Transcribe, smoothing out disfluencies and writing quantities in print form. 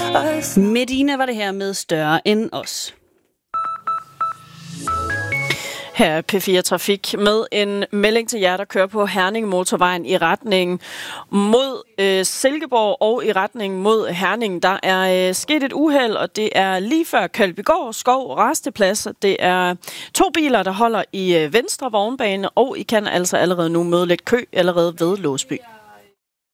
Medina var det her med Større end os. Her er P4 Trafik med en melding til jer, der kører på Herning Motorvejen i retning mod Silkeborg og i retning mod Herning. Der er sket et uheld, og det er lige før Kaldbygård Skov Rasteplads. Det er 2 biler, der holder i venstre vognbane, og I kan altså allerede nu møde lidt kø allerede ved Låsby.